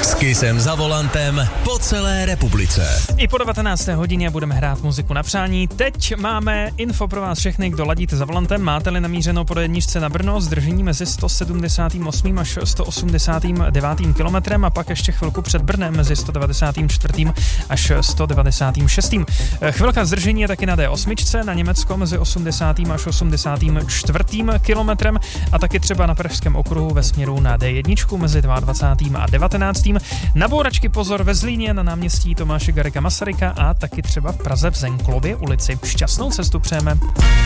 S Kissem za volantem po celé republice. I po 19. hodině budeme hrát muziku na přání. Teď máme info pro vás všechny, kdo ladíte za volantem. Máte-li namířeno po jedničce na Brno, zdržení mezi 178. až 189. kilometrem a pak ještě chvilku před Brnem mezi 194. až 196. Chvilka zdržení je taky na D8, na Německo mezi 80. až 84. kilometrem a taky třeba na Pražském okruhu ve směru na D1 mezi 22. a 19. Na bouračky pozor ve Zlíně na náměstí Tomáše Garrigua Masaryka a taky třeba v Praze v Zenklově ulici. Šťastnou cestu přejeme.